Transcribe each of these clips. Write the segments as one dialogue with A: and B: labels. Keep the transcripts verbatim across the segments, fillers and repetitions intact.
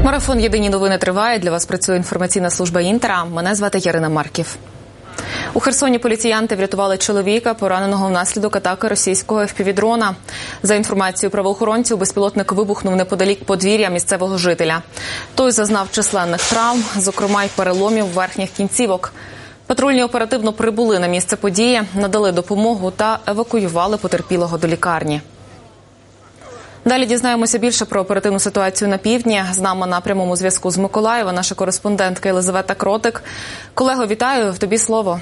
A: Марафон «Єдині новини» триває. Для вас працює інформаційна служба «Інтера». Мене звати Ярина Марків. У Херсоні поліціянти врятували чоловіка, пораненого внаслідок атаки російського еф пі ві-дрона. За інформацією правоохоронців, безпілотник вибухнув неподалік подвір'я місцевого жителя. Той зазнав численних травм, зокрема й переломів верхніх кінцівок. Патрульні оперативно прибули на місце події, надали допомогу та евакуювали потерпілого до лікарні. Далі дізнаємося більше про оперативну ситуацію на півдні. З нами на прямому зв'язку з Миколаєва наша кореспондентка Єлизавета Кротик. Колего, вітаю, тобі слово.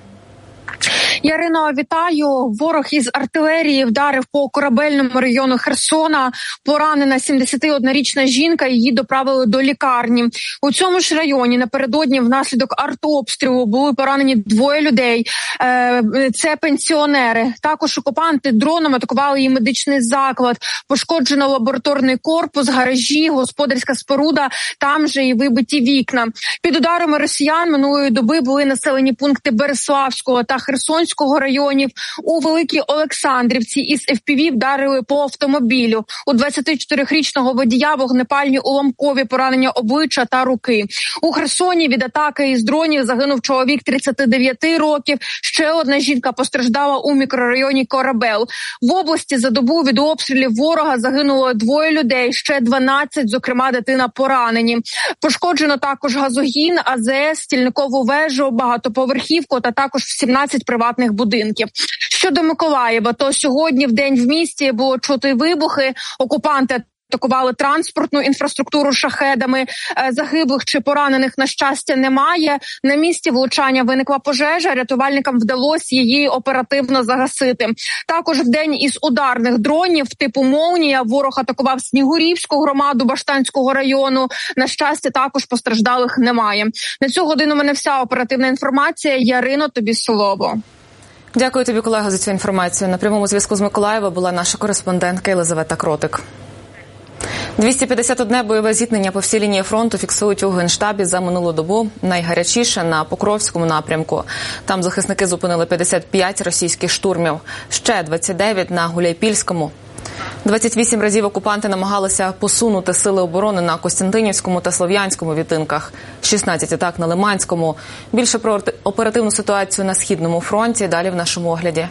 B: Ярино, вітаю. Ворог із артилерії вдарив по корабельному району Херсона. Поранена сімдесятиоднорічна жінка, її доправили до лікарні. У цьому ж районі напередодні внаслідок артобстрілу були поранені двоє людей. Це пенсіонери. Також окупанти дроном атакували і медичний заклад. Пошкоджено лабораторний корпус, гаражі, господарська споруда, там же і вибиті вікна. Під ударами росіян минулої доби були населені пункти Береславського та Херсонського районів. У Великій Олександрівці із еф пі ві вдарили по автомобілю. У двадцятичотирирічного водія вогнепальні уламкові поранення обличчя та руки. У Херсоні від атаки із дронів загинув чоловік тридцяти дев'яти років. Ще одна жінка постраждала у мікрорайоні Корабел. В області за добу від обстрілів ворога загинуло двоє людей, ще дванадцять, зокрема дитина, поранені. Пошкоджено також газогін, а зе ес, стільникову вежу, багатоповерхівку та також сімнадцять приватних будинків. Щодо Миколаєва, то сьогодні в день в місті було чути вибухи. Окупанти атакували транспортну інфраструктуру шахедами. Загиблих чи поранених, на щастя, немає. На місці влучання виникла пожежа, рятувальникам вдалося її оперативно загасити. Також в день із ударних дронів типу «Молнія» ворог атакував Снігурівську громаду Баштанського району. На щастя, також постраждалих немає. На цю годину в мене вся оперативна інформація. Ярино, тобі слово.
A: Дякую тобі, колего, за цю інформацію. На прямому зв'язку з Миколаєва була наша кореспондентка Єлизавета Кротик. двісті п'ятдесят одне бойове зіткнення по всій лінії фронту фіксують у Генштабі за минулу добу. Найгарячіше на Покровському напрямку. Там захисники зупинили п'ятдесят п'ять російських штурмів. Ще двадцять дев'ять на Гуляйпільському. двадцять вісім разів окупанти намагалися посунути сили оборони на Костянтинівському та Слов'янському відтинках. шістнадцять атак на Лиманському. Більше про оперативну ситуацію на Східному фронті далі в нашому огляді.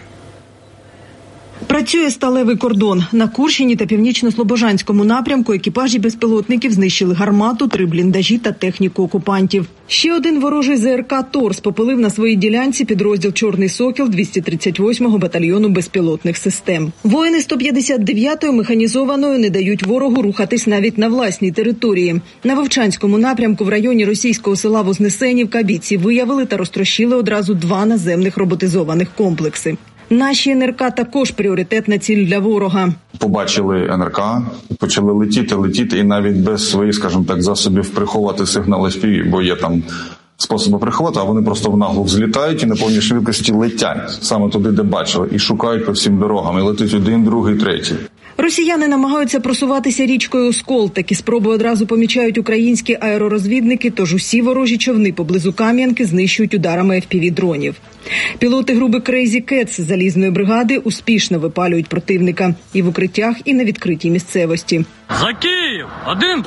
C: Працює сталевий кордон. На Курщині та Північно-Слобожанському напрямку екіпажі безпілотників знищили гармату, три бліндажі та техніку окупантів. Ще один ворожий зе ер ка «Торс» попилив на своїй ділянці підрозділ «Чорний сокіл» двісті тридцять восьмого батальйону безпілотних систем. Воїни сто п'ятдесят дев'ятої механізованої не дають ворогу рухатись навіть на власній території. На Вовчанському напрямку в районі російського села Вознесенівка бійці виявили та розтрощили одразу два наземних роботизованих комплекси. Наші ен ер ка також пріоритетна ціль для ворога.
D: Побачили ен ер ка, почали летіти, летіти і навіть без своїх, скажімо так, засобів приховати сигнал еф пі ві, бо є там способи приховати, а вони просто в наглу злітають і на повній швидкості летять саме туди, де бачили, і шукають по всім дорогам, і летить один, другий, третій.
C: Росіяни намагаються просуватися річкою Оскол. Такі спроби одразу помічають українські аеророзвідники, тож усі ворожі човни поблизу Кам'янки знищують ударами еф пі ві-дронів. Пілоти групи Crazy Cats залізної бригади успішно випалюють противника і в укриттях, і на відкритій місцевості.
E: За Київ! Один!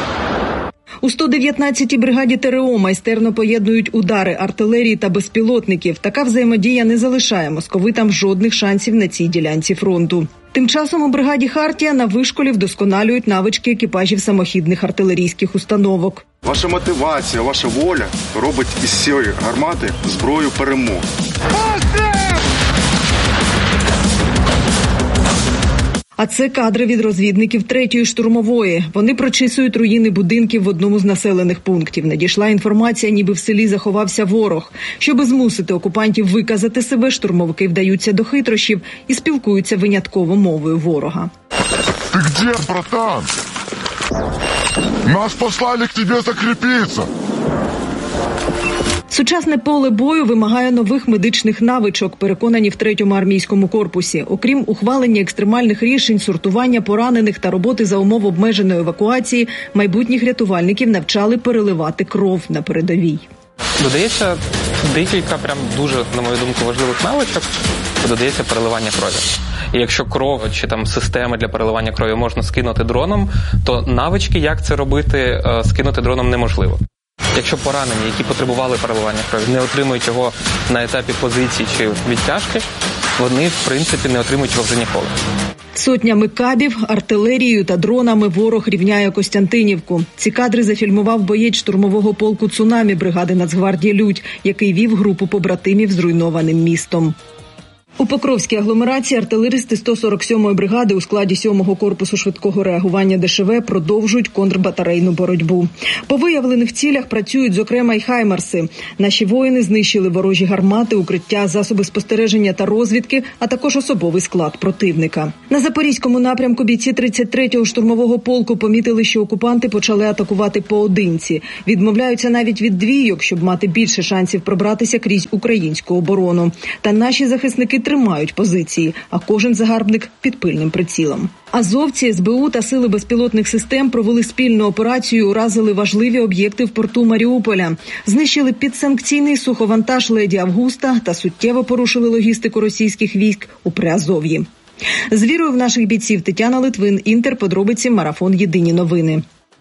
C: У сто дев'ятнадцятій бригаді те ер о майстерно поєднують удари артилерії та безпілотників. Така взаємодія не залишає московитам жодних шансів на цій ділянці фронту. Тим часом у бригаді «Хартія» на вишколі вдосконалюють навички екіпажів самохідних артилерійських установок.
F: Ваша мотивація, ваша воля робить із цієї гармати зброю перемоги.
C: А це кадри від розвідників третьої штурмової. Вони прочісують руїни будинків в одному з населених пунктів. Надійшла інформація, ніби в селі заховався ворог. Щоби змусити окупантів виказати себе, штурмовики вдаються до хитрощів і спілкуються винятково мовою ворога.
G: Ти де, братан? Нас послали к тебе закріпитися.
C: Сучасне поле бою вимагає нових медичних навичок, переконані в третьому армійському корпусі. Окрім ухвалення екстремальних рішень, сортування поранених та роботи за умов обмеженої евакуації, майбутніх рятувальників навчали переливати кров на передовій.
H: Додається декілька прям дуже, на мою думку, важливих навичок, додається переливання крові. І якщо кров чи там системи для переливання крові можна скинути дроном, то навички, як це робити, скинути дроном неможливо. Якщо поранені, які потребували переливання крові, не отримують його на етапі позиції чи відтяжки, вони, в принципі, не отримують його вже ніколи.
C: Сотнями кабів, артилерією та дронами ворог рівняє Костянтинівку. Ці кадри зафільмував боєць штурмового полку «Цунамі» бригади Нацгвардії «Людь», який вів групу побратимів зруйнованим містом. У Покровській агломерації артилеристи сто сорок сьомої бригади у складі сьомого корпусу швидкого реагування Де Ше Ве продовжують контрбатарейну боротьбу. По виявлених цілях працюють, зокрема, й хаймарси. Наші воїни знищили ворожі гармати, укриття, засоби спостереження та розвідки, а також особовий склад противника. На Запорізькому напрямку бійці тридцять третього штурмового полку помітили, що окупанти почали атакувати поодинці. Відмовляються навіть від двійок, щоб мати більше шансів пробратися крізь українську оборону. Та наші захисники тримають позиції, а кожен загарбник під пильним прицілом. Азовці, Ес Бе У та сили безпілотних систем провели спільну операцію і уразили важливі об'єкти в порту Маріуполя. Знищили підсанкційний суховантаж «Леді Августа» та суттєво порушили логістику російських військ у Приазов'ї. З вірою в наших бійців. Тетяна Литвин, Інтер, подробиці, марафон «Єдині новини».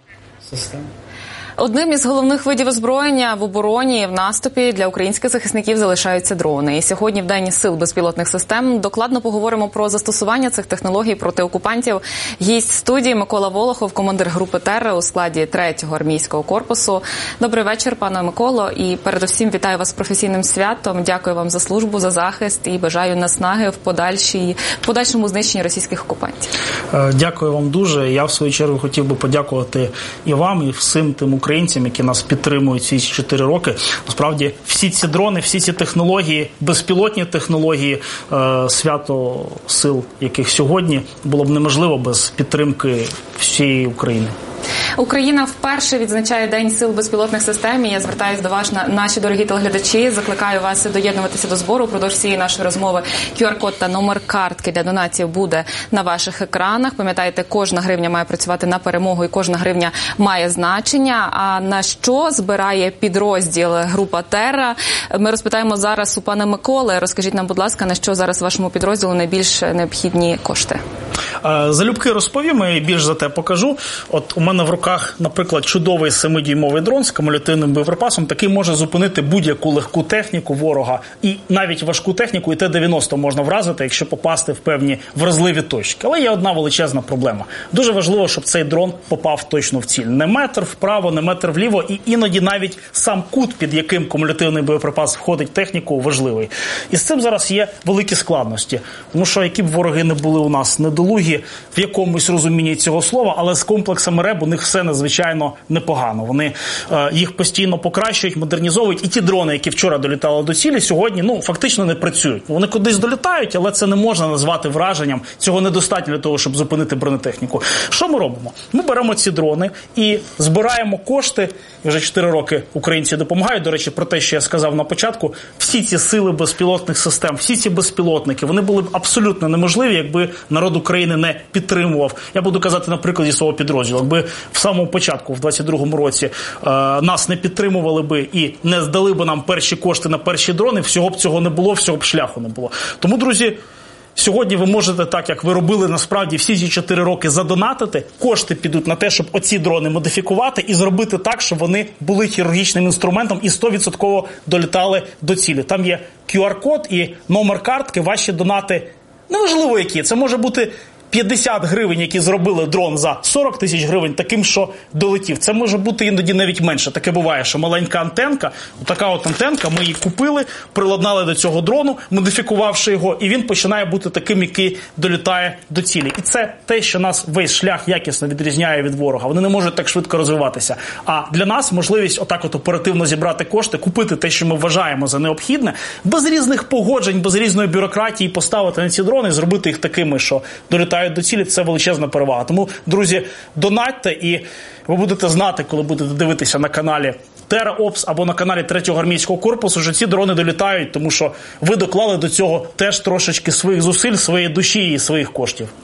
A: Одним із головних видів озброєння в обороні і в наступі для українських захисників залишаються дрони. І сьогодні в День сил безпілотних систем докладно поговоримо про застосування цих технологій проти окупантів. Гість студії Микола Волохов, командир групи «Терра» у складі третього армійського корпусу. Добрий вечір, пане Миколо, і передусім вітаю вас з професійним святом. Дякую вам за службу, за захист і бажаю наснаги в подальшій, в подальшому знищенні російських окупантів.
I: Дякую вам дуже. Я в свою чергу хотів би подякувати і вам, і всім тим українцям, які нас підтримують всі ці чотири роки. Насправді, всі ці дрони, всі ці технології, безпілотні технології, е, свято сил, яких сьогодні, було б неможливо без підтримки всієї України.
A: Україна вперше відзначає День сил безпілотних систем. І я звертаюся до вас, наші дорогі телеглядачі. Закликаю вас доєднуватися до збору. Упродовж всієї нашої розмови кю ар-код та номер картки для донатів буде на ваших екранах. Пам'ятайте, кожна гривня має працювати на перемогу і кожна гривня має значення. А на що збирає підрозділ група «Терра»? Ми розпитаємо зараз у пана Миколи. Розкажіть нам, будь ласка, на що зараз вашому підрозділу найбільш необхідні кошти?
I: Залюбки розповім і більш за те покажу. От у мене в руках, наприклад, чудовий семидюймовий дрон з кумулятивним боєприпасом. Такий може зупинити будь-яку легку техніку ворога. І навіть важку техніку і Т дев'яносто можна вразити, якщо попасти в певні вразливі точки. Але є одна величезна проблема. Дуже важливо, щоб цей дрон попав точно в ціль. Не метр вправо, не метр вліво. І іноді навіть сам кут, під яким кумулятивний боєприпас входить в техніку, важливий. І з цим зараз є великі складності. Тому що які б вороги не були у нас недолугі, в якомусь розумінні цього слова, але з комплексами РЕБ у них все надзвичайно непогано. Вони е, їх постійно покращують, модернізовують. І ті дрони, які вчора долітали до цілі, сьогодні ну фактично не працюють. Вони кудись долітають, але це не можна назвати враженням. Цього недостатньо для того, щоб зупинити бронетехніку. Що ми робимо? Ми беремо ці дрони і збираємо кошти. Вже чотири роки українці допомагають. До речі, про те, що я сказав на початку, всі ці сили безпілотних систем, всі ці безпілотники, вони були б абсолютно неможливі, якби народ України не підтримував. Я буду казати на прикладі свого підрозділу. Якби в самому початку, в двадцять другому році, е, нас не підтримували би і не здали би нам перші кошти на перші дрони, всього б цього не було, всього б шляху не було. Тому, друзі, сьогодні ви можете, так як ви робили насправді всі ці чотири роки, задонатити. Кошти підуть на те, щоб оці дрони модифікувати і зробити так, щоб вони були хірургічним інструментом і сто відсотків долітали до цілі. Там є кю ар-код і номер картки, ваші донати, неважливо які, це може бути п'ятдесят гривень, які зробили дрон за сорок тисяч гривень, таким, що долетів. Це може бути іноді навіть менше. Таке буває, що маленька антенка, така от антенка, ми її купили, приладнали до цього дрону, модифікувавши його, і він починає бути таким, який долітає до цілі. І це те, що нас весь шлях якісно відрізняє від ворога. Вони не можуть так швидко розвиватися. А для нас можливість отак от оперативно зібрати кошти, купити те, що ми вважаємо за необхідне, без різних погоджень, без різної бюрократії, поставити на ці дрони, зробити їх такими, що долітають до цілі, це величезна перевага. Тому, друзі, донатьте, і ви будете знати, коли будете дивитися на каналі Терра Опс або на каналі третього армійського корпусу, що ці дрони долітають, тому що ви доклали до цього теж трошечки своїх зусиль, своєї душі і своїх коштів.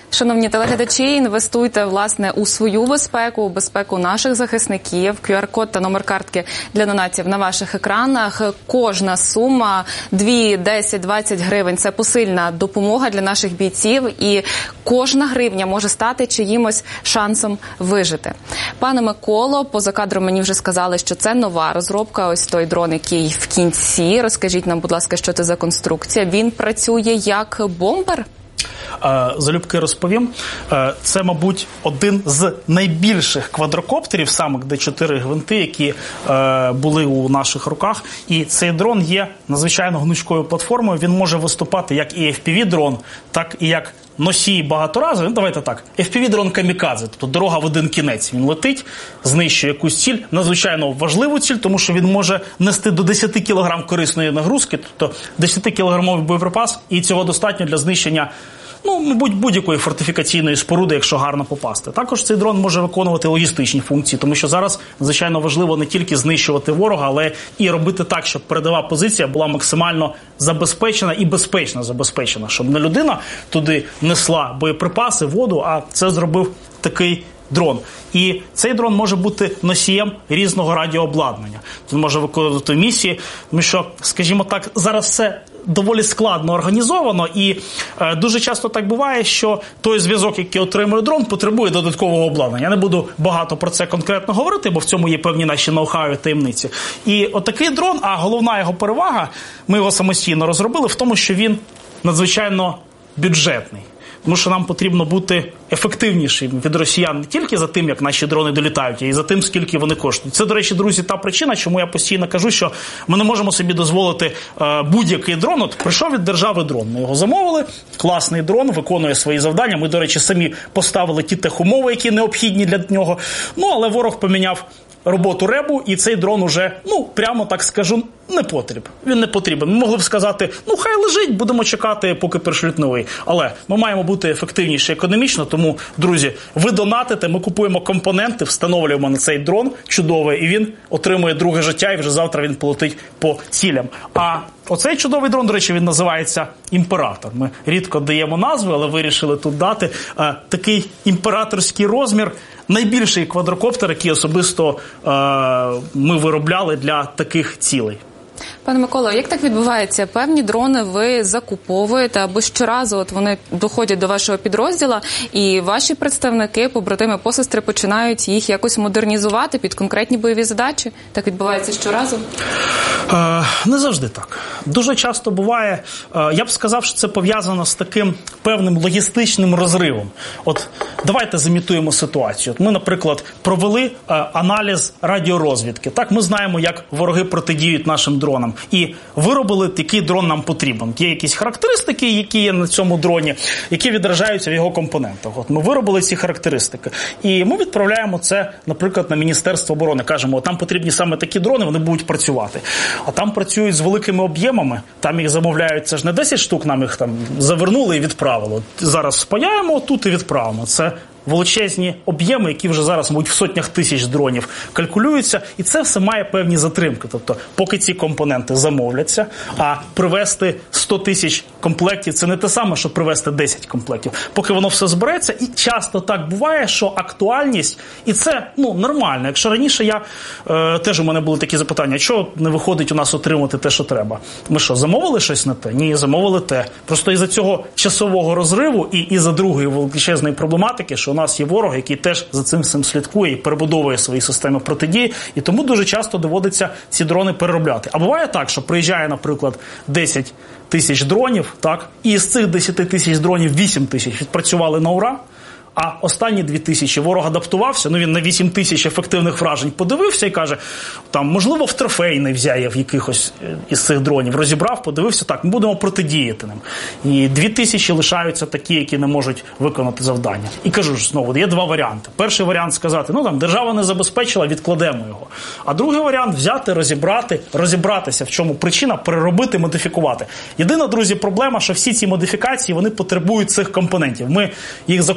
A: Шановні телеглядачі, інвестуйте, власне, у свою безпеку, у безпеку наших захисників. ку ар-код та номер картки для донатів на ваших екранах. Кожна сума дві, десять, двадцять гривень – це посильна допомога для наших бійців. І кожна гривня може стати чиїмось шансом вижити. Пане Миколо, поза кадром мені вже сказали, що це нова розробка. Ось той дрон, який в кінці. Розкажіть нам, будь ласка, що це за конструкція. Він працює як бомбер?
I: Залюбки розповім. Це, мабуть, один з найбільших квадрокоптерів, самих де чотири гвинти, які були у наших руках. І цей дрон є надзвичайно гнучкою платформою. Він може виступати як і еф пі ві-дрон, так і як носій багаторазовий. Давайте так, еф пі ві-дрон камікадзе, тобто дорога в один кінець. Він летить, знищує якусь ціль, надзвичайно важливу ціль, тому що він може нести до десять кілограм корисної нагрузки, тобто десятикілограмовий боєприпас, і цього достатньо для знищення, ну, мабуть, будь-якої фортифікаційної споруди, якщо гарно попасти. Також цей дрон може виконувати логістичні функції, тому що зараз, звичайно, важливо не тільки знищувати ворога, але і робити так, щоб передова позиція була максимально забезпечена і безпечно забезпечена, щоб не людина туди несла боєприпаси, воду, а це зробив такий дрон. І цей дрон може бути носієм різного радіообладнання. Він може виконувати місії, тому що, скажімо так, зараз все доволі складно організовано, і е, дуже часто так буває, що той зв'язок, який отримує дрон, потребує додаткового обладнання. Я не буду багато про це конкретно говорити, бо в цьому є певні наші ноу-хау і таємниці. І отакий дрон, а головна його перевага, ми його самостійно розробили, в тому, що він надзвичайно бюджетний. Тому що нам потрібно бути ефективнішим від росіян не тільки за тим, як наші дрони долітають, а й за тим, скільки вони коштують. Це, до речі, друзі, та причина, чому я постійно кажу, що ми не можемо собі дозволити е, будь-який дрон. От прийшов від держави дрон, ми його замовили, класний дрон, виконує свої завдання. Ми, до речі, самі поставили ті техумови, які необхідні для нього. Ну, але ворог поміняв роботу ребу, і цей дрон уже, ну, прямо так скажу, не потрібен. Він не потрібен. Ми могли б сказати, ну, хай лежить, будемо чекати, поки пришлють новий. Але ми маємо бути ефективніші економічно, тому, друзі, ви донатите, ми купуємо компоненти, встановлюємо на цей дрон чудовий, і він отримує друге життя, і вже завтра він полетить по цілям. А оцей чудовий дрон, до речі, він називається «Імператор». Ми рідко даємо назву, але вирішили тут дати а, такий імператорський розмір, найбільший квадрокоптер, який особисто е, ми виробляли для таких цілей.
A: Пане Миколо, як так відбувається? Певні дрони ви закуповуєте, або щоразу от вони доходять до вашого підрозділу, і ваші представники, побратими, посестри починають їх якось модернізувати під конкретні бойові задачі? Так відбувається щоразу?
I: Е, не завжди так. Дуже часто буває, е, я б сказав, що це пов'язано з таким певним логістичним розривом. От давайте зімітуємо ситуацію. От ми, наприклад, провели е, аналіз радіорозвідки. Так, ми знаємо, як вороги протидіють нашим дронам. І виробили, який дрон нам потрібен. Є якісь характеристики, які є на цьому дроні, які відражаються в його компонентах. От ми виробили ці характеристики. І ми відправляємо це, наприклад, на Міністерство оборони. Кажемо, там потрібні саме такі дрони, вони будуть працювати. А там працюють з великими об'ємами, там їх замовляють, це ж не десять штук, нам їх там завернули і відправили. От зараз спаяємо тут і відправимо. Це величезні об'єми, які вже зараз, мабуть, в сотнях тисяч дронів калькулюються, і це все має певні затримки. Тобто, поки ці компоненти замовляться, а привезти сто тисяч комплектів – це не те саме, що привезти десять комплектів. Поки воно все збереться, і часто так буває, що актуальність, і це, ну, нормально. Якщо раніше я, е, теж у мене були такі запитання, чого не виходить у нас отримати те, що треба? Ми що, замовили щось не те? Ні, замовили те. Просто із-за цього часового розриву і із-за другої величезної проблематики, що у нас є ворог, який теж за цим всім слідкує і перебудовує свої системи протидії, і тому дуже часто доводиться ці дрони переробляти. А буває так, що приїжджає, наприклад, десять тисяч дронів, так, і з цих десять тисяч дронів вісім тисяч відпрацювали на ура, а останні дві тисячі ворог адаптувався, ну він на вісім тисяч ефективних вражень подивився і каже, там, можливо, в трофей не взяв якихось із цих дронів, розібрав, подивився, так, ми будемо протидіяти ним. І дві тисячі лишаються такі, які не можуть виконати завдання. І кажу ж знову, є два варіанти. Перший варіант сказати, ну там, держава не забезпечила, відкладемо його. А другий варіант взяти, розібрати, розібратися, в чому причина, переробити, модифікувати. Єдина, друзі, проблема, що всі ці модифікації, вони потребують цих компонентів. Ми їх закуповуємо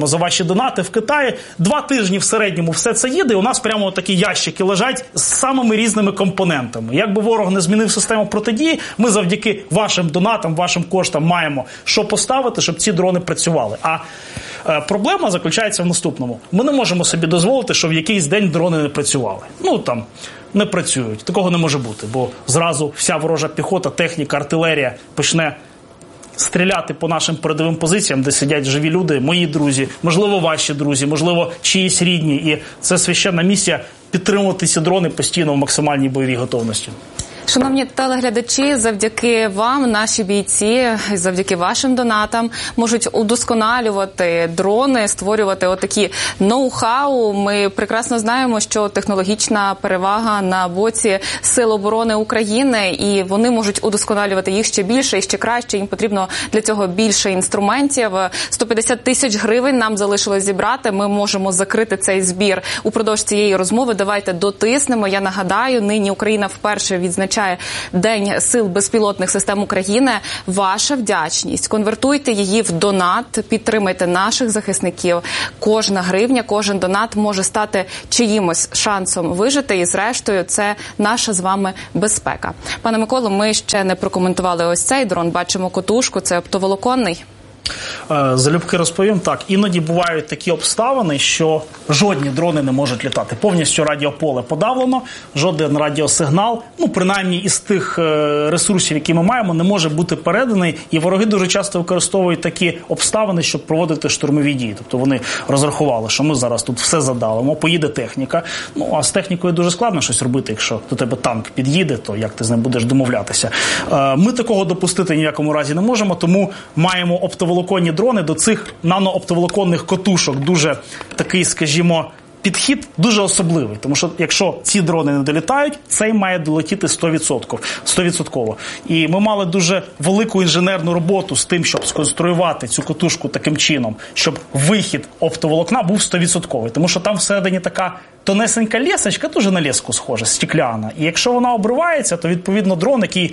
I: за ваші донати. В Китаї два тижні в середньому все це їде, і у нас прямо такі ящики лежать з самими різними компонентами. Якби ворог не змінив систему протидії, ми завдяки вашим донатам, вашим коштам маємо що поставити, щоб ці дрони працювали. А е, проблема заключається в наступному. Ми не можемо собі дозволити, що в якийсь день дрони не працювали. Ну, там, не працюють. Такого не може бути, бо зразу вся ворожа піхота, техніка, артилерія почне стріляти по нашим передовим позиціям, де сидять живі люди, мої друзі, можливо, ваші друзі, можливо, чиїсь рідні. І це священна місія підтримувати ці дрони постійно в максимальній бойовій готовності.
A: Шановні телеглядачі, завдяки вам наші бійці, завдяки вашим донатам можуть удосконалювати дрони, створювати отакі ноу-хау. Ми прекрасно знаємо, що технологічна перевага на боці Сил оборони України, і вони можуть удосконалювати їх ще більше і ще краще. Їм потрібно для цього більше інструментів. сто п'ятдесят тисяч гривень нам залишилось зібрати. Ми можемо закрити цей збір упродовж цієї розмови. Давайте дотиснемо. Я нагадаю, нині Україна вперше відзначає День сил безпілотних систем України. Ваша вдячність. Конвертуйте її в донат, підтримайте наших захисників. Кожна гривня, кожен донат може стати чиїмось шансом вижити, і зрештою це наша з вами безпека. Пане Миколо, ми ще не прокоментували ось цей дрон. Бачимо котушку, це оптоволоконний.
I: Залюбки розповім, так, іноді бувають такі обставини, що жодні дрони не можуть літати. Повністю радіополе подавлено, жоден радіосигнал, ну, принаймні із тих ресурсів, які ми маємо, не може бути переданий, і вороги дуже часто використовують такі обставини, щоб проводити штурмові дії. Тобто вони розрахували, що ми зараз тут все задавимо, поїде техніка, ну, а з технікою дуже складно щось робити, якщо до тебе танк під'їде, то як ти з ним будеш домовлятися. Ми такого допустити ніякому разі не можемо, тому маємо оптоволоконні дрони до цих нанооптоволоконних котушок. Дуже такий, скажімо, підхід дуже особливий, тому що якщо ці дрони не долітають, цей має долетіти сто відсотків, сто відсотків. І ми мали дуже велику інженерну роботу з тим, щоб сконструювати цю котушку таким чином, щоб вихід оптоволокна був сто відсотків. Тому що там всередині така тонесенька лесочка, дуже на леску схожа, стекляна. І якщо вона обривається, то відповідно дрон, який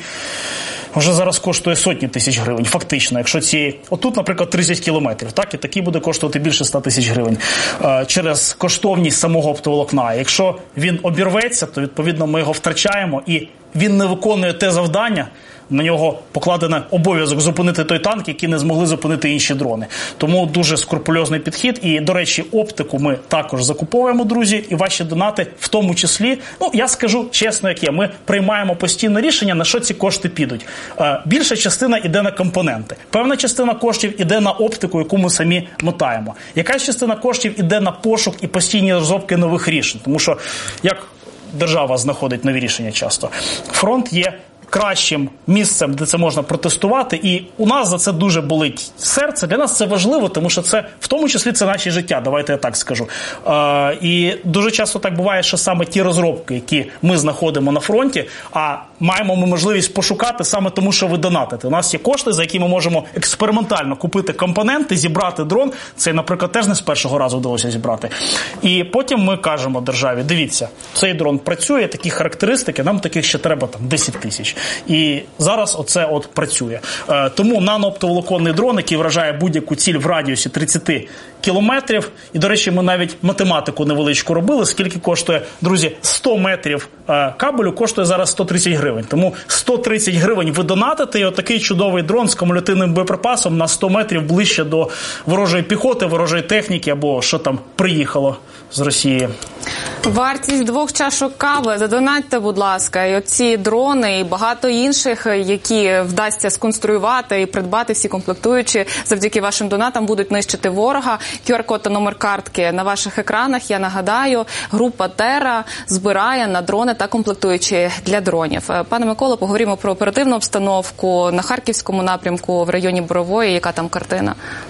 I: вже зараз коштує сотні тисяч гривень, фактично. Якщо ці, отут, наприклад, тридцять кілометрів, так, і такий буде коштувати більше ста тисяч гривень е, через коштовність самого оптоволокна. Якщо він обірветься, то відповідно ми його втрачаємо, і він не виконує те завдання, на нього покладено обов'язок зупинити той танк, який не змогли зупинити інші дрони. Тому дуже скрупульозний підхід. І, до речі, оптику ми також закуповуємо, друзі, і ваші донати в тому числі. Ну, я скажу чесно, як є. Ми приймаємо постійне рішення, на що ці кошти підуть. Е, більша частина йде на компоненти. Певна частина коштів йде на оптику, яку ми самі мотаємо. Якась частина коштів йде на пошук і постійні розробки нових рішень. Тому що, як держава знаходить нові рішення часто, фронт є кращим місцем, де це можна протестувати, і у нас за це дуже болить серце. Для нас це важливо, тому що це, в тому числі, це наше життя, давайте я так скажу. Е, і дуже часто так буває, що саме ті розробки, які ми знаходимо на фронті, а маємо ми можливість пошукати саме тому, що ви донатите. У нас є кошти, за які ми можемо експериментально купити компоненти, зібрати дрон. Це, наприклад, теж не з першого разу вдалося зібрати. І потім ми кажемо державі, дивіться, цей дрон працює, такі характеристики, нам таких ще треба там десять тисяч. І зараз оце от працює. Е, тому нанооптоволоконний дрон, який вражає будь-яку ціль в радіусі тридцять кілометрів. І, до речі, ми навіть математику невеличку робили, скільки коштує, друзі, сто метрів е, кабелю коштує зараз сто тридцять гривень. Тому сто тридцять гривень ви донатите, і отакий чудовий дрон з кумулятивним боєприпасом на сто метрів ближче до ворожої піхоти, ворожої техніки або що там приїхало з Росії.
A: Вартість двох чашок кави. Задонатьте, будь ласка, і оці дрони, і багато інших, які вдасться сконструювати і придбати всі комплектуючі, завдяки вашим донатам будуть нищити ворога. ку ар-код та номер картки на ваших екранах. Я нагадаю, група Терра збирає на дрони та комплектуючі для дронів. Пане Миколо, поговоримо про оперативну обстановку на Харківському напрямку, в районі Борової. Яка там картина?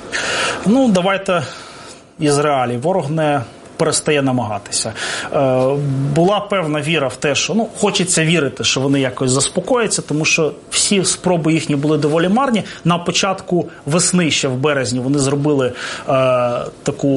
I: Ну, давайте із реалій. Ворог не перестає намагатися. Е, була певна віра в те, що, ну, хочеться вірити, що вони якось заспокояться, тому що всі спроби їхні були доволі марні. На початку весни, ще в березні, вони зробили е, таку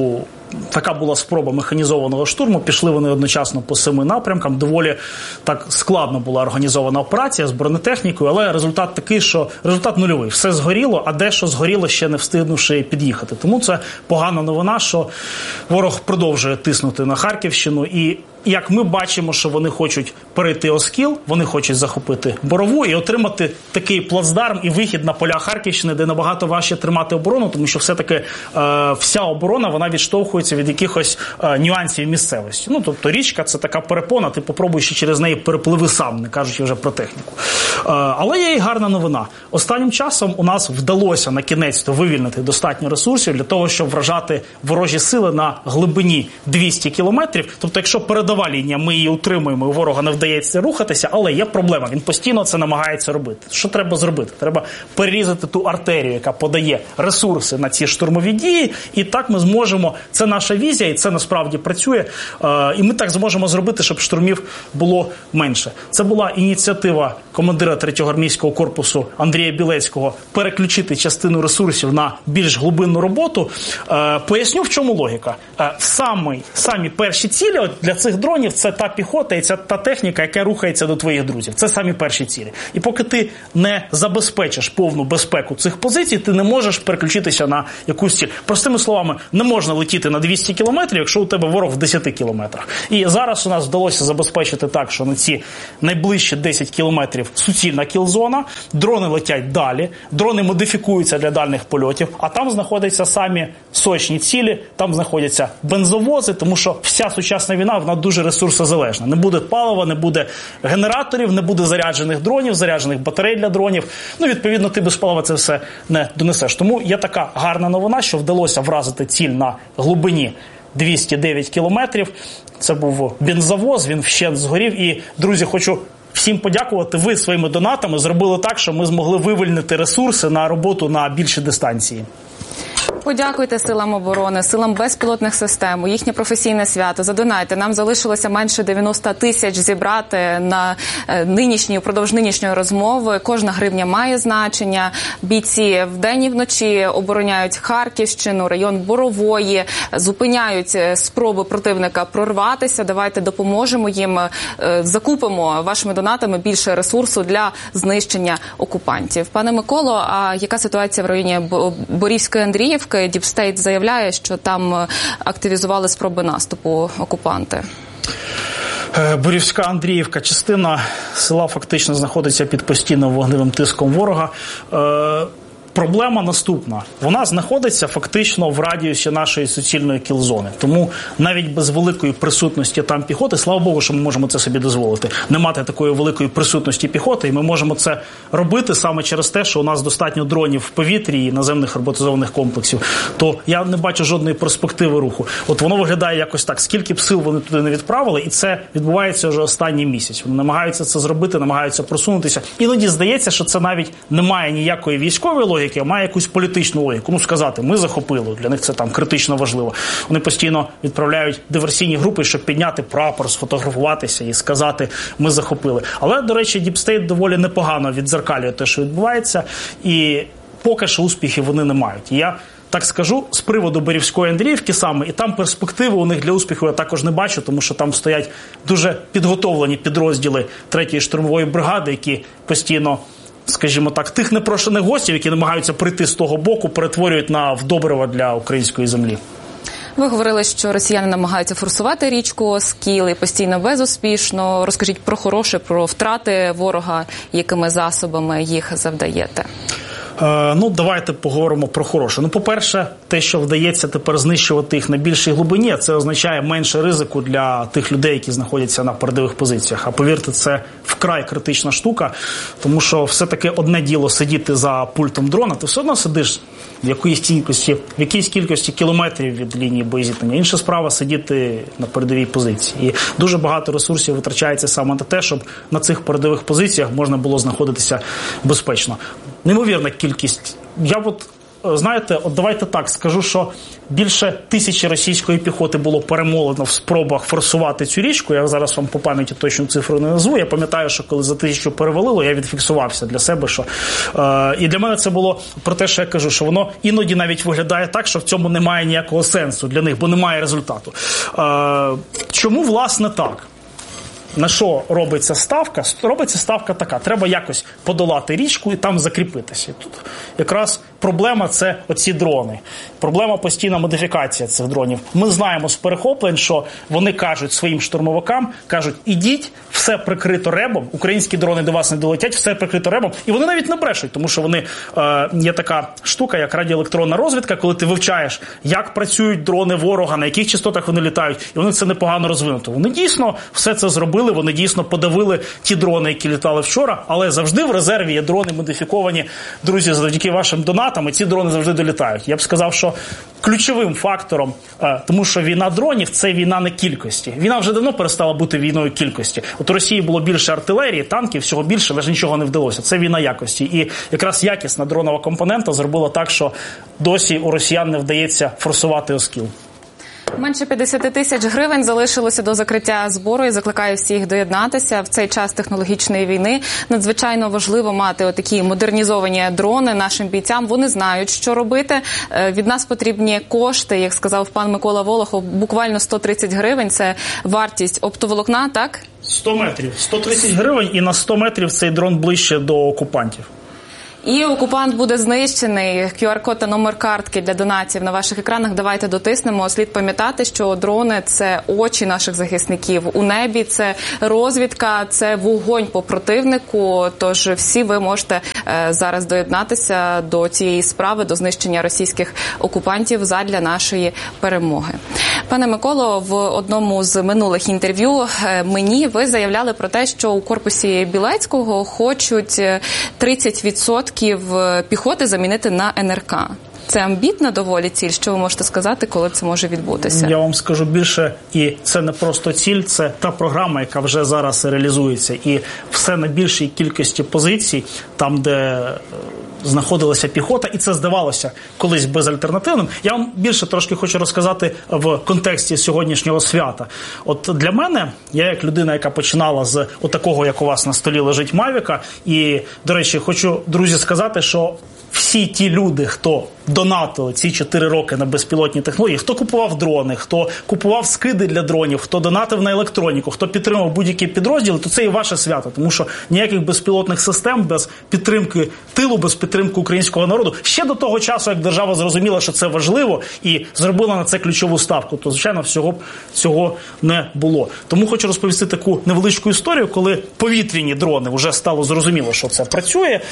I: така була спроба механізованого штурму. Пішли вони одночасно по семи напрямкам. Доволі так складно була організована операція з бронетехнікою, але результат такий, що результат нульовий. Все згоріло, а дещо згоріло, ще не встигнувши під'їхати. Тому це погана новина, що ворог продовжує тиснути на Харківщину. І як ми бачимо, що вони хочуть перейти Оскіл, вони хочуть захопити Борову і отримати такий плацдарм і вихід на поля Харківщини, де набагато важче тримати оборону, тому що все-таки е, вся оборона, вона відштовхується від якихось е, нюансів місцевості. Ну, тобто річка – це така перепона, ти попробуй ще через неї перепливи сам, не кажучи вже про техніку. Е, але є і гарна новина. Останнім часом у нас вдалося на кінець-то вивільнити достатньо ресурсів для того, щоб вражати ворожі сили на глибині двісті кілометрів. Тобто, якщо перед передова лінія, ми її утримуємо, і ворога не вдається рухатися, але є проблема. Він постійно це намагається робити. Що треба зробити? Треба перерізати ту артерію, яка подає ресурси на ці штурмові дії, і так ми зможемо, це наша візія, і це насправді працює, і ми так зможемо зробити, щоб штурмів було менше. Це була ініціатива командира третього армійського корпусу Андрія Білецького переключити частину ресурсів на більш глибинну роботу. Поясню, в чому логіка. Самі, самі перші цілі от для цих дронів – це та піхота і ця та техніка, яка рухається до твоїх друзів. Це самі перші цілі. І поки ти не забезпечиш повну безпеку цих позицій, ти не можеш переключитися на якусь ціль. Простими словами, не можна летіти на двісті кілометрів, якщо у тебе ворог в десяти кілометрах. І зараз у нас вдалося забезпечити так, що на ці найближчі десять кілометрів суцільна кілзона, дрони летять далі, дрони модифікуються для дальних польотів, а там знаходяться самі сочні цілі, там знаходяться бензовози, тому що вся сучасна війна, вона дуже ресурсозалежна. Не буде палива, не буде генераторів, не буде заряджених дронів, заряджених батарей для дронів. Ну, відповідно, ти без палива це все не донесеш. Тому є така гарна новина, що вдалося вразити ціль на глибині двісті дев'ять кілометрів. Це був бензовоз, він вщент згорів. І, друзі, хочу всім подякувати. Ви своїми донатами зробили так, що ми змогли вивільнити ресурси на роботу на більші дистанції.
A: Подякуйте силам оборони, силам безпілотних систем, у їхнє професійне свято. Задонайте. Нам залишилося менше дев'яносто тисяч зібрати на нинішній, упродовж нинішньої розмови. Кожна гривня має значення. Бійці вдень і вночі обороняють Харківщину, район Борової, зупиняють спроби противника прорватися. Давайте допоможемо їм, закупимо вашими донатами більше ресурсу для знищення окупантів. Пане Миколо, а яка ситуація в районі Борівської Андріївки? Діпстейт заявляє, що там активізували спроби наступу окупанти.
I: Борівська Андріївка, частина села фактично знаходиться під постійним вогневим тиском ворога. Проблема наступна. Вона знаходиться фактично в радіусі нашої суцільної кілзони. Тому навіть без великої присутності там піхоти, слава Богу, що ми можемо це собі дозволити, не мати такої великої присутності піхоти, і ми можемо це робити саме через те, що у нас достатньо дронів в повітрі і наземних роботизованих комплексів. То я не бачу жодної перспективи руху. От воно виглядає якось так. Скільки б сил вони туди не відправили, і це відбувається вже останній місяць. Вони намагаються це зробити, намагаються просунутися. Іноді здається, що це навіть не має ніякої військової логіки, а має якусь політичну логіку. Ну, сказати, ми захопили, для них це там критично важливо. Вони постійно відправляють диверсійні групи, щоб підняти прапор, сфотографуватися і сказати, ми захопили. Але, до речі, Діпстейт доволі непогано віддзеркалює те, що відбувається, і поки що успіхів вони не мають. І я так скажу, з приводу Борівської Андріївки саме, і там перспективи у них для успіху я також не бачу, тому що там стоять дуже підготовлені підрозділи третьої штурмової бригади, які постійно, скажімо так, тих непрошених гостів, які намагаються прийти з того боку, перетворюють на вдобрива для української землі.
A: Ви говорили, що росіяни намагаються форсувати річку Оскіл і постійно безуспішно. Розкажіть про хороше, про втрати ворога, якими засобами їх завдаєте.
I: Ну, давайте поговоримо про хороше. Ну, по-перше, те, що вдається тепер знищувати їх на більшій глибині, це означає менше ризику для тих людей, які знаходяться на передових позиціях. А повірте, це вкрай критична штука, тому що все-таки одне діло сидіти за пультом дрона, ти все одно сидиш в якійсь кількості, в якійсь кількості кілометрів від лінії боєзіткнення. Інша справа – сидіти на передовій позиції. І дуже багато ресурсів витрачається саме на те, щоб на цих передових позиціях можна було знаходитися безпечно. Неймовірна кількість. Я от знаєте, от давайте так скажу, що більше тисячі російської піхоти було перемолено в спробах форсувати цю річку. Я зараз вам по пам'яті точну цифру не назву. Я пам'ятаю, що коли за тисячу перевалило, я відфіксувався для себе, що е, і для мене це було про те, що я кажу, що воно іноді навіть виглядає так, що в цьому немає ніякого сенсу для них, бо немає результату. Е, чому, власне, так? На що робиться ставка? Робиться ставка така. Треба якось подолати річку і там закріпитися. Тут якраз проблема – це оці дрони. Проблема – постійна модифікація цих дронів. Ми знаємо з перехоплень, що вони кажуть своїм штурмовикам, кажуть, ідіть, все прикрито ребом, українські дрони до вас не долетять, все прикрито ребом. І вони навіть не брешуть, тому що вони, е, є така штука, як радіоелектронна розвідка, коли ти вивчаєш, як працюють дрони ворога, на яких частотах вони літають, і вони це непогано розвинуто. Вони дійсно все це зробили, вони дійсно подавили ті дрони, які літали вчора, але завжди в резерві є дрони модифіковані. Друзі, завдяки вашим донатам, і ці дрони завжди долітають. Я б сказав, що ключовим фактором, тому що війна дронів – це війна не кількості. Війна вже давно перестала бути війною кількості. От у Росії було більше артилерії, танків, всього більше, але ж нічого не вдалося. Це війна якості. І якраз якісна дронова компонента зробила так, що досі у росіян не вдається форсувати Оскіл.
A: Менше п'ятдесят тисяч гривень залишилося до закриття збору і закликаю всіх доєднатися. В цей час технологічної війни надзвичайно важливо мати отакі модернізовані дрони нашим бійцям. Вони знають, що робити. Від нас потрібні кошти, як сказав пан Микола Волохов, буквально сто тридцять гривень. Це вартість оптоволокна, так?
I: сто метрів. сто тридцять гривень і на сто метрів цей дрон ближче до окупантів.
A: І окупант буде знищений. кю ар-код та номер картки для донатів на ваших екранах. Давайте дотиснемо. Слід пам'ятати, що дрони – це очі наших захисників. У небі це розвідка, це вогонь по противнику. Тож всі ви можете е, зараз доєднатися до цієї справи, до знищення російських окупантів задля нашої перемоги. Пане Миколо, в одному з минулих інтерв'ю е, мені ви заявляли про те, що у корпусі Білецького хочуть тридцять відсотків піхоти замінити на ен ер ка. Це амбітна доволі ціль. Що ви можете сказати, коли це може відбутися?
I: Я вам скажу більше, і це не просто ціль, це та програма, яка вже зараз реалізується. І все на більшій кількості позицій, там, де знаходилася піхота, і це здавалося колись безальтернативним. Я вам більше трошки хочу розказати в контексті сьогоднішнього свята. От для мене, я як людина, яка починала з отакого, як у вас на столі лежить Мавіка, і, до речі, хочу, друзі, сказати, що всі ті люди, хто донатили ці чотири роки на безпілотні технології, хто купував дрони, хто купував скиди для дронів, хто донатив на електроніку, хто підтримав будь-які підрозділи, то це і ваше свято. Тому що ніяких безпілотних систем без підтримки тилу, без підтримки українського народу, ще до того часу, як держава зрозуміла, що це важливо і зробила на це ключову ставку, то, звичайно, всього цього не було. Тому хочу розповісти таку невеличку історію, коли повітряні дрони вже стало зрозуміло, що це працює,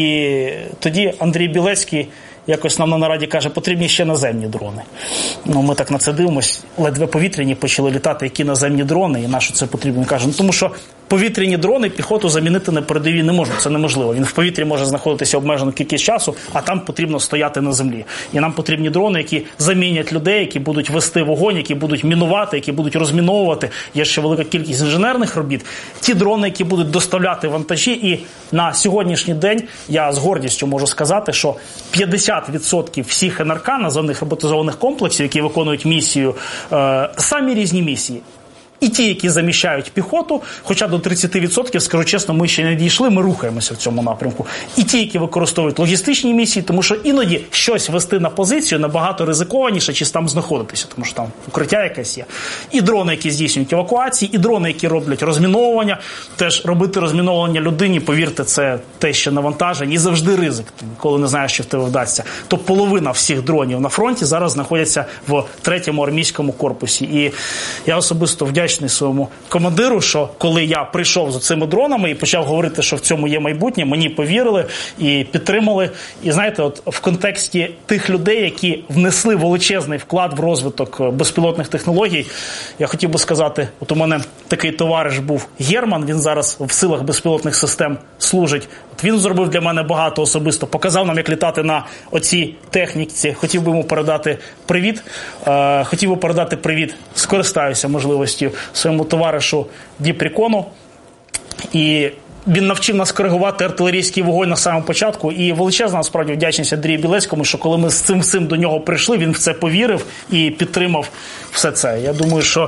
I: і тоді Андрій Білецький якось нам на нараді каже, потрібні ще наземні дрони. Ну, ми так на це дивимось, ледве повітряні почали літати, які наземні дрони, і на що це потрібно? Каже, ну, тому що повітряні дрони піхоту замінити на передовій не можуть, це неможливо. Він в повітрі може знаходитися обмежену кількість часу, а там потрібно стояти на землі. І нам потрібні дрони, які замінять людей, які будуть вести вогонь, які будуть мінувати, які будуть розміновувати. Є ще велика кількість інженерних робіт. Ті дрони, які будуть доставляти вантажі. І на сьогоднішній день я з гордістю можу сказати, що п'ятдесят відсотків всіх ен ер ка, наземних роботизованих комплексів, які виконують місію, е, самі різні місії. І ті, які заміщають піхоту, хоча до тридцять відсотків, скажу чесно, ми ще не дійшли, ми рухаємося в цьому напрямку. І ті, які використовують логістичні місії, тому що іноді щось вести на позицію набагато ризикованіше, чи там знаходитися, тому що там укриття якесь є. І дрони, які здійснюють евакуації, і дрони, які роблять розміновування. Теж робити розміновування людині, повірте, це те ще навантаження і завжди ризик, коли не знаєш, що в тебе вдасться. То половина всіх дронів на фронті зараз знаходяться в третьому армійському корпусі. І я особисто вдячний своєму командиру, що коли я прийшов з цими дронами і почав говорити, що в цьому є майбутнє, мені повірили і підтримали. І знаєте, от в контексті тих людей, які внесли величезний вклад в розвиток безпілотних технологій, я хотів би сказати, от у мене такий товариш був Герман, він зараз в силах безпілотних систем служить. От він зробив для мене багато особисто, показав нам, як літати на оцій техніці. Хотів би йому передати привіт. Е, хотів би передати привіт, скористаюся можливістю своєму товаришу Діпрікону. І він навчив нас коригувати артилерійський вогонь на самому початку. І величезна, насправді, вдячність Андрію Білецькому, що коли ми з цим всім до нього прийшли, він в це повірив і підтримав все це. Я думаю, що...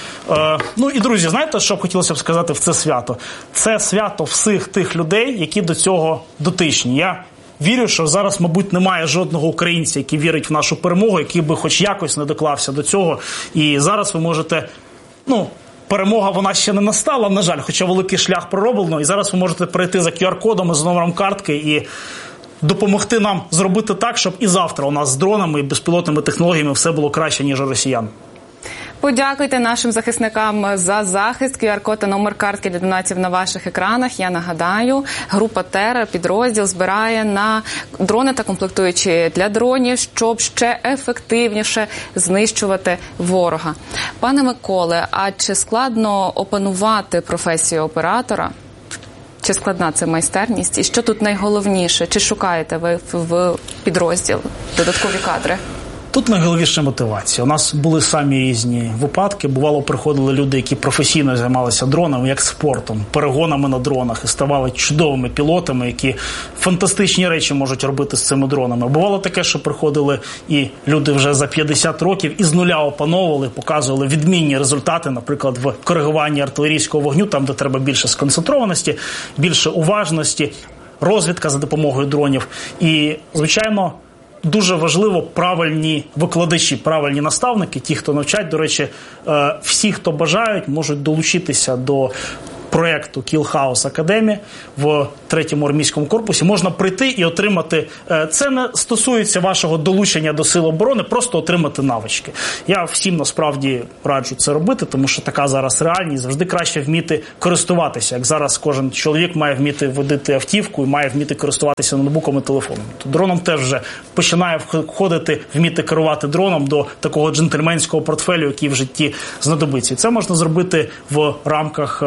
I: Е, ну і, друзі, знаєте, що б хотілося б сказати в це свято? Це свято всіх тих людей, які до цього дотичні. Я вірю, що зараз, мабуть, немає жодного українця, який вірить в нашу перемогу, який би хоч якось не доклався до цього. І зараз ви можете, ну... Перемога, вона ще не настала, на жаль, хоча великий шлях пророблено. І зараз ви можете перейти за ку ар-кодом з номером картки і допомогти нам зробити так, щоб і завтра у нас з дронами і безпілотними технологіями все було краще, ніж у росіян.
A: Подякуйте нашим захисникам за захист. ку ар-код та номер картки для донатів на ваших екранах. Я нагадаю, група Терра, підрозділ, збирає на дрони та комплектуючі для дронів, щоб ще ефективніше знищувати ворога. Пане Миколе, а чи складно опанувати професію оператора? Чи складна це майстерність? І що тут найголовніше? Чи шукаєте ви в підрозділ додаткові кадри?
I: Тут найголовніша мотивація. У нас були самі різні випадки. Бувало, приходили люди, які професійно займалися дронами, як спортом, перегонами на дронах і ставали чудовими пілотами, які фантастичні речі можуть робити з цими дронами. Бувало таке, що приходили і люди вже за п'ятдесят років і з нуля опановували, показували відмінні результати, наприклад, в коригуванні артилерійського вогню, там, де треба більше сконцентрованості, більше уважності, розвідка за допомогою дронів. І, звичайно, дуже важливо правильні викладачі, правильні наставники, ті, хто навчать. До речі, всі, хто бажають, можуть долучитися до проєкту Kill House Academy в третьому армійському корпусі. Можна прийти і отримати, це не стосується вашого долучення до Сил оборони, просто отримати навички. Я всім насправді раджу це робити, тому що така зараз реальність, завжди краще вміти користуватися. Як зараз кожен чоловік має вміти водити автівку і має вміти користуватися ноутбуком і телефоном. То дроном теж вже починає входити, вміти керувати дроном до такого джентльменського портфелю, який в житті знадобиться. І це можна зробити в рамках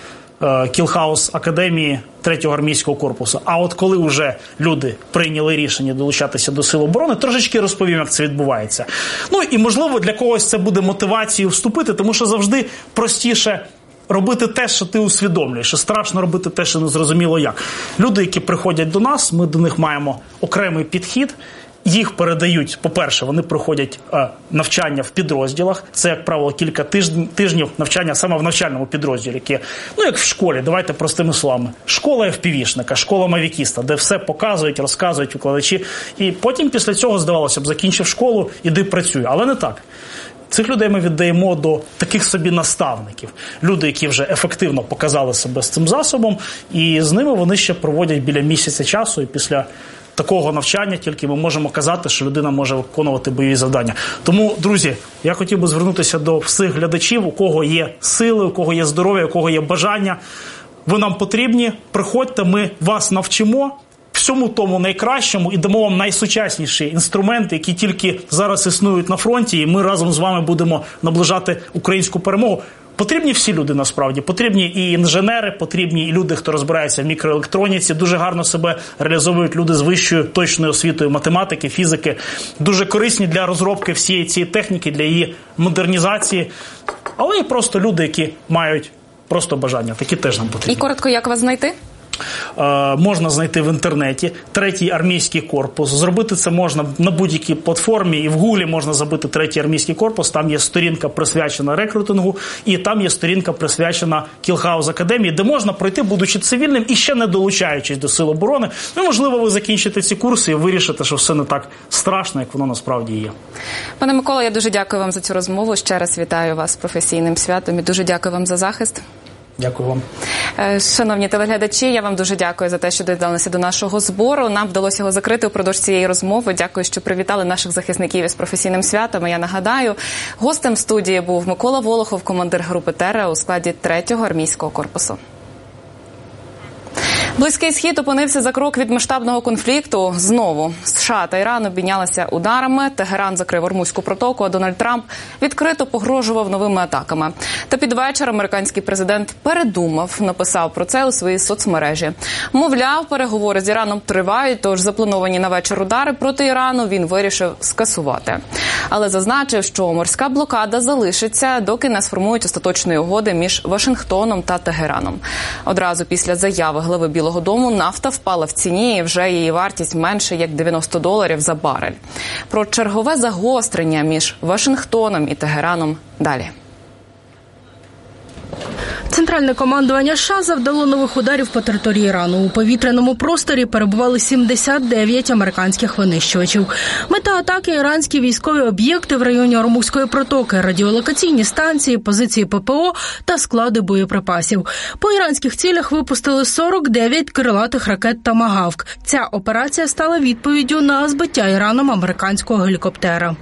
I: Kill House Академії третього армійського корпусу. А от коли вже люди прийняли рішення долучатися до Сил оборони, трошечки розповім, як це відбувається. Ну і, можливо, для когось це буде мотивацією вступити, тому що завжди простіше робити те, що ти усвідомлюєш, і страшно робити те, що не зрозуміло як. Люди, які приходять до нас, ми до них маємо окремий підхід. Їх передають, по-перше, вони проходять е, навчання в підрозділах. Це, як правило, кілька тижнів, тижнів навчання саме в навчальному підрозділі, яке, ну, як в школі, давайте простими словами. Школа еф пі ві-шника, школа мавікіста, де все показують, розказують викладачі. І потім після цього, здавалося б, закінчив школу, іди працюй. Але не так. Цих людей ми віддаємо до таких собі наставників. Люди, які вже ефективно показали себе з цим засобом, і з ними вони ще проводять біля місяця часу, і після такого навчання тільки ми можемо казати, що людина може виконувати бойові завдання. Тому, друзі, я хотів би звернутися до всіх глядачів, у кого є сили, у кого є здоров'я, у кого є бажання. Ви нам потрібні, приходьте, ми вас навчимо всьому тому найкращому і дамо вам найсучасніші інструменти, які тільки зараз існують на фронті, і ми разом з вами будемо наближати українську перемогу. Потрібні всі люди, насправді. Потрібні і інженери, потрібні і люди, хто розбирається в мікроелектроніці. Дуже гарно себе реалізовують люди з вищою точною освітою математики, фізики. Дуже корисні для розробки всієї цієї техніки, для її модернізації. Але і просто люди, які мають просто бажання. Такі теж нам потрібні.
A: І коротко, як вас знайти?
I: Е, можна знайти в інтернеті третій армійський корпус. Зробити це можна на будь-якій платформі, і в Гуглі можна забити третій армійський корпус, там є сторінка присвячена рекрутингу, і там є сторінка присвячена Kill House Академії, де можна пройти, будучи цивільним і ще не долучаючись до Сил оборони. Ну, можливо, ви закінчите ці курси і вирішите, що все не так страшно, як воно насправді є.
A: Пане Микола, я дуже дякую вам за цю розмову. Ще раз вітаю вас з професійним святом і дуже дякую вам за захист.
I: Дякую вам.
A: Шановні телеглядачі, я вам дуже дякую за те, що доєдналися до нашого збору. Нам вдалося його закрити упродовж цієї розмови. Дякую, що привітали наших захисників із професійним святом. Я нагадаю, гостем студії був Микола Волохов, командир групи Терра у складі третього армійського корпусу. Близький Схід опинився за крок від масштабного конфлікту. Знову США та Іран обмінялися ударами, Тегеран закрив Ормузьку протоку, а Дональд Трамп відкрито погрожував новими атаками. Та під вечір американський президент передумав, написав про це у своїй соцмережі. Мовляв, переговори з Іраном тривають, тож заплановані на вечір удари проти Ірану він вирішив скасувати. Але зазначив, що морська блокада залишиться, доки не сформують остаточної угоди між Вашингтоном та Тегераном. Одразу після заяви глави Білого дому нафта впала в ціні і вже її вартість менше як дев'яносто доларів за барель. Про чергове загострення між Вашингтоном і Тегераном далі.
J: Центральне командування США завдало нових ударів по території Ірану. У повітряному просторі перебували сімдесят дев'ять американських винищувачів. Мета атаки – іранські військові об'єкти в районі Ормузької протоки, радіолокаційні станції, позиції ППО та склади боєприпасів. По іранських цілях випустили сорок дев'ять крилатих ракет «Томагавк». Ця операція стала відповіддю на збиття Іраном американського гелікоптера.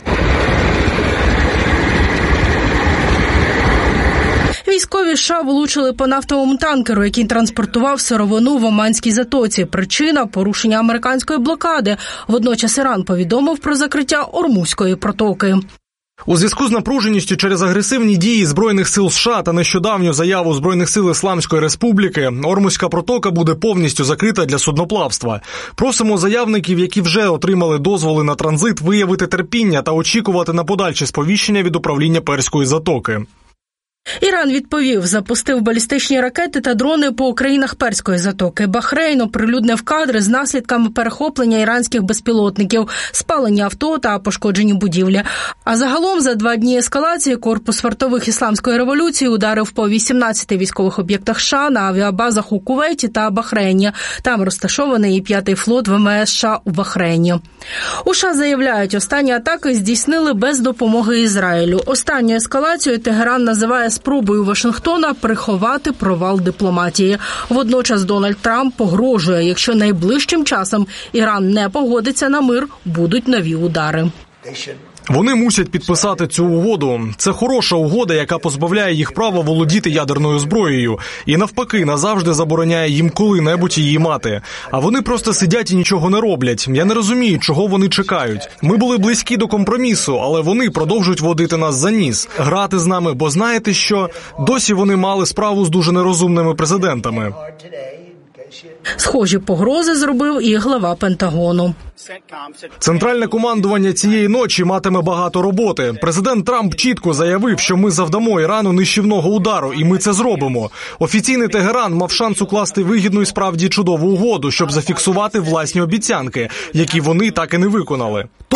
J: Військові США влучили по нафтовому танкеру, який транспортував сировину в Оманській затоці. Причина – порушення американської блокади. Водночас Іран повідомив про закриття Ормузької протоки.
K: У зв'язку з напруженістю через агресивні дії Збройних сил США та нещодавню заяву Збройних сил Ісламської Республіки, Ормузька протока буде повністю закрита для судноплавства. Просимо заявників, які вже отримали дозволи на транзит, виявити терпіння та очікувати на подальші сповіщення від управління Перської затоки.
J: Іран відповів, запустив балістичні ракети та дрони по країнах Перської затоки. Бахрейн оприлюднив кадри з наслідками перехоплення іранських безпілотників, спалення авто та пошкоджені будівлі. А загалом за два дні ескалації корпус вартових Ісламської революції ударив по вісімнадцяти військових об'єктах США на авіабазах у Кувейті та Бахрейні. Там розташований і п'ятий флот ВМС США у Бахрейні. У США заявляють, останні атаки здійснили без допомоги Ізраїлю. Останню ескалацію Тегеран називає спробою Вашингтона приховати провал дипломатії. Водночас Дональд Трамп погрожує, якщо найближчим часом Іран не погодиться на мир, будуть нові удари.
K: Вони мусять підписати цю угоду. Це хороша угода, яка позбавляє їх права володіти ядерною зброєю. І навпаки, назавжди забороняє їм коли-небудь її мати. А вони просто сидять і нічого не роблять. Я не розумію, чого вони чекають. Ми були близькі до компромісу, але вони продовжують водити нас за ніс. Грати з нами, бо знаєте що? Досі вони мали справу з дуже нерозумними президентами.
J: Схожі погрози зробив і глава Пентагону.
K: Центральне командування цієї ночі матиме багато роботи. Президент Трамп чітко заявив, що ми завдамо Ірану нищівного удару, і ми це зробимо. Офіційний Тегеран мав шанс укласти вигідну і справді чудову угоду, щоб зафіксувати власні обіцянки, які вони так і не виконали.